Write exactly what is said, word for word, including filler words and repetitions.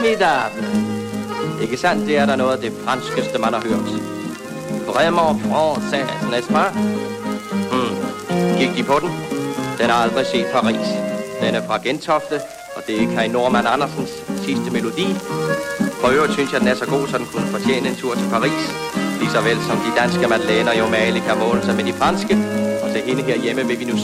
Formidable. Ikke sandt? Det er der noget af det franskeste, man har hørt. Vraiment français, n'est-ce pas? Hmm. Gik de på den? Den har aldrig set Paris. Den er fra Gentofte, og det er Kai Norman Andersens sidste melodi. For øvrigt synes jeg, den er så god, så den kunne fortjene en tur til Paris. Lige så vel som de danske madeleiner jo mageligt kan måle sig med de franske. Og til hende her hjemme vil vi nu